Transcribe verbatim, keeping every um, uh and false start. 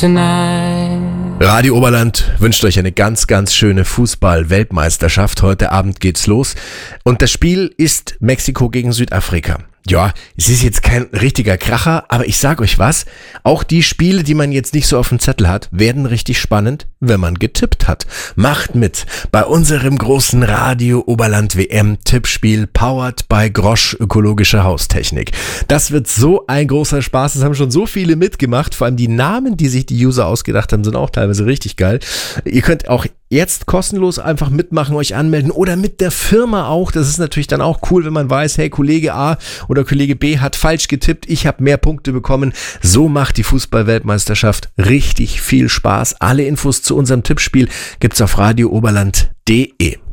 tonight. Radio Oberland wünscht euch eine ganz, ganz schöne Fußball-Weltmeisterschaft. Heute Abend geht's los. Und das Spiel ist Mexiko gegen Südafrika. Ja, es ist jetzt kein richtiger Kracher, aber ich sag euch was, auch die Spiele, die man jetzt nicht so auf dem Zettel hat, werden richtig spannend, wenn man getippt hat. Macht mit bei unserem großen Radio Oberland W M Tippspiel, powered by Grosch ökologische Haustechnik. Das wird so ein großer Spaß, es haben schon so viele mitgemacht, vor allem die Namen, die sich die User ausgedacht haben, sind auch teilweise richtig geil. Ihr könnt auch jetzt kostenlos einfach mitmachen, euch anmelden oder mit der Firma auch. Das ist natürlich dann auch cool, wenn man weiß, hey, Kollege A oder Kollege B hat falsch getippt, ich habe mehr Punkte bekommen. So macht die Fußball-Weltmeisterschaft richtig viel Spaß. Alle Infos zu unserem Tippspiel gibt's auf radio oberland punkt de.